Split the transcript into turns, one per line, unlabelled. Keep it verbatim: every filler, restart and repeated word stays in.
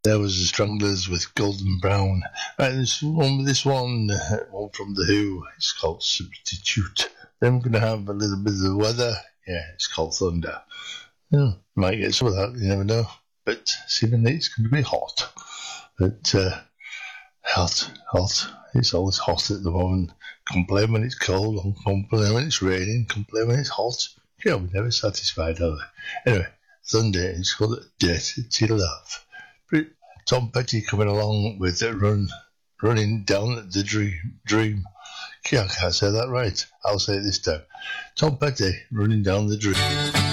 There was the Stranglers with Golden Brown. Right, this one, this one, uh, one from The Who. It's called Substitute. Then we're going to have a little bit of the weather. Yeah, it's called Thunder. Hmm, might get some of that, you never know. But seemingly it's going to be hot. But uh, hot, hot. It's always hot at the moment. Complain when it's cold, complain when it's raining, complain when it's hot. Yeah, we're never satisfied, are we? Anyway, Thunder, it's called Dirty Love. Tom Petty coming along with it, run, running down the dream. dream. Yeah, I can't say that right. I'll say it this time. Tom Petty, running down the dream.